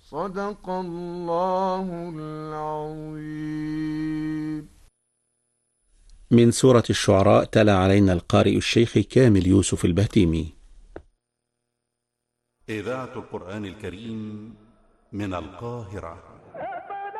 صدق الله العظيم. من سورة الشعراء تلا علينا القارئ الشيخ كامل يوسف البهتيمي. إذاعة القرآن الكريم من القاهرة.